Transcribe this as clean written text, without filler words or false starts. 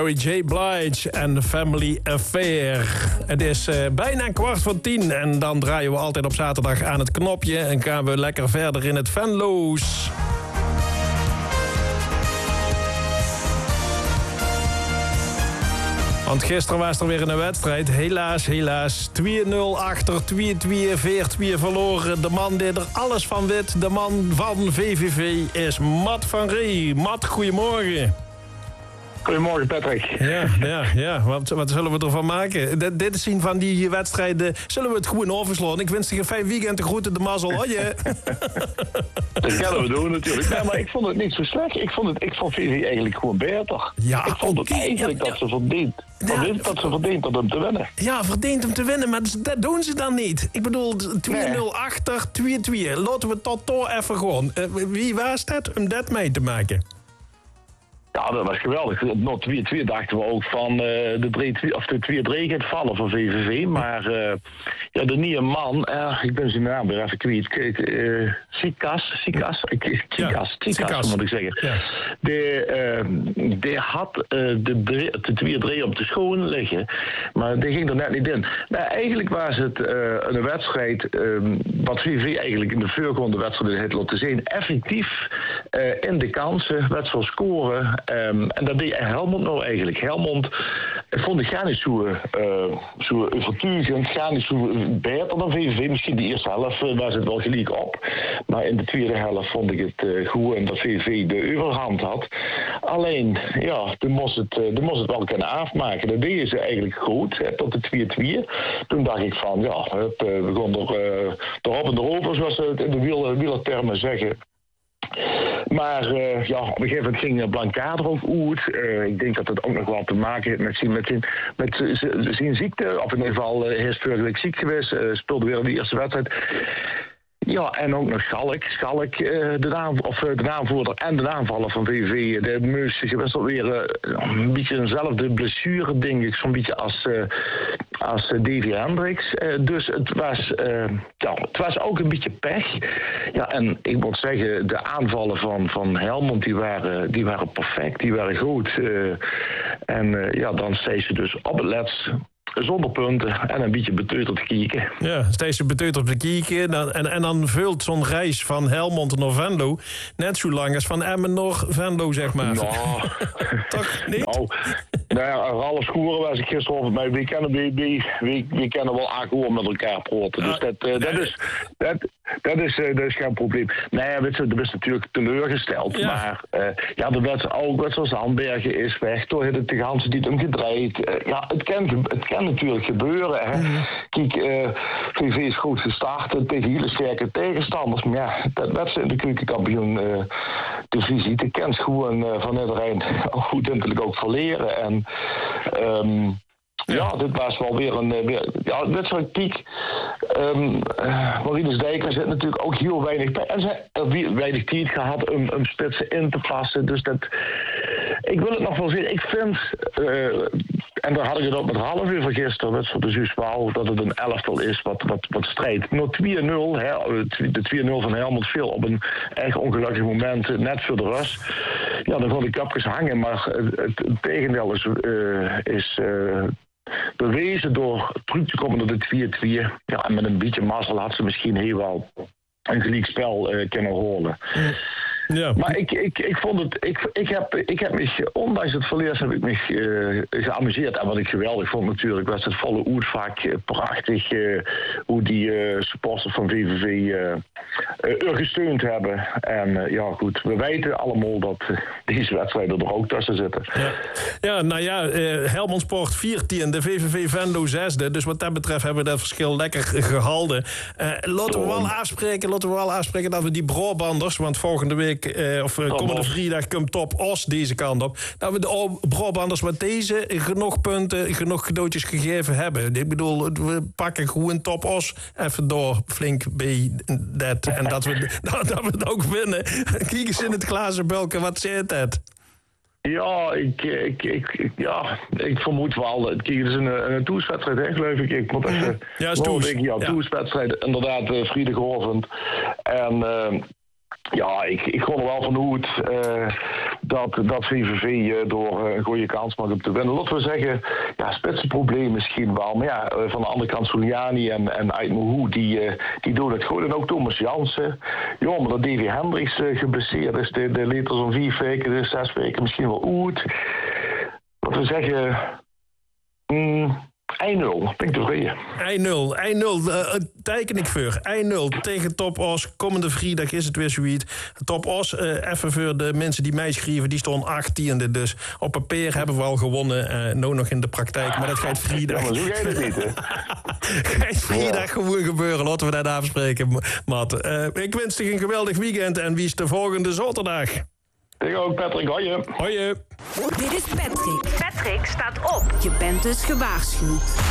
Mary J. Blige en The Family Affair. Het is bijna 9:15 en dan draaien we altijd op zaterdag aan het knopje... en gaan we lekker verder in het Venlo's. Want gisteren was er weer een wedstrijd. Helaas. 2-0 achter, 2-2, 4-2 verloren. De man die er alles van weet, de man van VVV, is Matt van Ree. Matt, goedemorgen. Goedemorgen, Patrick. Ja. Wat zullen we ervan maken? Dit zien van die wedstrijden, zullen we het gewoon overslaan? Ik wens je een fijn weekend, de groeten, de mazzel. Dat kunnen we doen natuurlijk. Nee, maar ik vond het niet zo slecht. Ik vond VV eigenlijk gewoon beter. Ja, ik vond het eigenlijk dat ze verdient. Dat ze verdient om hem te winnen. Ja, verdient om te winnen, maar dat doen ze dan niet. Ik bedoel, 2-0 achter, 2-2. Laten we tot door even gewoon. Wie was dat om dat mee te maken? Ja, dat was geweldig. Nog 2-2 dachten we ook van de 2-3 gaat vallen voor VVV. Maar de nieuwe man, ik ben zijn naam weer even kwijt. Sikas moet ik zeggen. Ja. Die had de 2-3 op de schoen liggen, maar die ging er net niet in. Nou, eigenlijk was het een wedstrijd, wat VVV eigenlijk in de voorgaande wedstrijd heeft laten zien, effectief in de kansen, wedstrijd scoren. En dat deed Helmond nou eigenlijk. Helmond vond ik niet zo overtuigend, niet zo beter dan VVV. Misschien de eerste helft was het wel gelijk op. Maar in de tweede helft vond ik het goed en dat VVV de overhand had. Alleen, ja, toen moest het wel kunnen afmaken. Dat deden ze eigenlijk goed, tot de 2-2. Toen dacht ik van, we begon erop en erover, zoals ze het in de wielertermen zeggen. Maar op een gegeven moment ging Blancard ook uit. Ik denk dat het ook nog wel te maken heeft met zijn ziekte. Of in ieder geval, hij is vorige ziek geweest. Speelde weer in de eerste wedstrijd. Ja, en ook nog Schalk, de aanvoerder en de aanvaller van VVV. De Meus was alweer een beetje eenzelfde blessure, denk ik. Zo'n beetje als Davy Hendricks. Dus het was ook een beetje pech. Ja, en ik moet zeggen, de aanvallen van Helmond, die waren perfect. Die waren goed. Dan steeds ze dus op het laatst zonder punten en een beetje beteuterd kijken. Ja, steeds beteuterd te kijken. En dan vult zo'n reis van Helmond naar Venlo net zo lang als van Emmen naar Venlo, zeg maar. Nou, toch niet? Ralf Schoeren was ik gisteren over mij. We kennen wel akkoord met elkaar praten. Dus dat is geen probleem. Nee, dat is natuurlijk teleurgesteld. Ja. Maar de wedstrijd zoals Handbergen is weg. Toen heeft het de ganse niet om gedraaid. Het kan natuurlijk gebeuren. Hè. Kijk, VV is goed gestart tegen hele sterke tegenstanders. Maar ja, dat wedstrijd in de keukenkampioen divisie, de kent gewoon van iedereen goed natuurlijk ook verleren. En dit was wel weer een wedstrijd piek. Marinus Dijker zit natuurlijk ook heel weinig bij. En ze hebben weinig tijd gehad om spitsen in te passen. Dus ik wil het nog wel zien. Ik vind, en daar had ik het ook met half uur van gisteren, wedstrijd de Zuuswaal, dat het een elftal is wat strijdt. Nog 2-0, de 2-0 van Helmond viel op een echt ongelukkig moment, net voor de rust. Ja, dan vond ik kapjes hangen, maar het tegendeel is bewezen door terug te komen naar de 2-2. Ja, en met een beetje mazzel had ze misschien heel wel een gelijk spel kunnen horen. Ja. Maar ik vond het, ik heb me, ondanks het verlies heb ik me geamuseerd. En wat ik geweldig vond natuurlijk, was het volle oervak. Prachtig hoe die supporters van VVV gesteund hebben. En we weten allemaal dat deze wedstrijden er ook tussen zitten. Helmond Sport 14, de VVV Venlo 6e. Dus wat dat betreft hebben we dat verschil lekker gehouden. Laten we wel afspreken dat we die Brabanders, want volgende week komende vrijdag komt Top Os deze kant op. Dat we de Brabanders met deze genoeg punten, genoeg cadeautjes gegeven hebben. Ik bedoel, we pakken gewoon Top Os even door, flink bij dat. En dat we het ook winnen. Kijk eens in het glazen bulken, wat zit het? Ja, ik vermoed wel. Kijk, het is een toerswedstrijd, hè, geloof ik. Ik moet even... Ja, het is toers. Toerswedstrijd, inderdaad, vrijdagavond. En... ik kon er wel van uit dat VVV door een goede kans mag om te winnen. Laten we zeggen, ja, spitsenprobleem misschien wel. Maar ja, van de andere kant Souliani en Aitmohu, die doen het goed. En ook Thomas Jansen. Ja, maar dat Davy Hendricks geblesseerd is. De leed zo'n 4 weken, de 6 weken misschien wel uit. Laten we zeggen... 1-0, ben ik tevreden. 1-0, teken ik voor. 1-0 tegen Top Os. Komende vrijdag is het weer zoiets. Top Os, even voor de mensen die mij schrijven, die stonden 18e. Dus op papier hebben we al gewonnen. Nou nog in de praktijk, maar dat gaat vrijdag. Ja, maar zo ga je het niet, hè? Gaat vrijdag gewoon gebeuren. Laten we dat afspreken, Matt. Ik wens je een geweldig weekend en wie is de volgende zaterdag? Ik ook, Patrick. Hoi. Hoi. Dit is Patrick. Patrick staat op. Je bent dus gewaarschuwd.